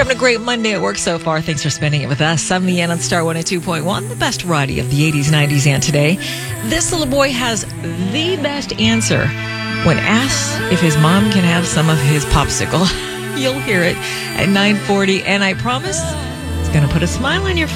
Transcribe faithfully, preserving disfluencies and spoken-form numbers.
you're having a great Monday at work so far, thanks for spending it with us. I'm Leanne on Star one oh two point one, the best variety of the eighties, nineties, and today. This little boy has the best answer when asked if his mom can have some of his popsicle. You'll hear it at nine forty, and I promise it's going to put a smile on your face.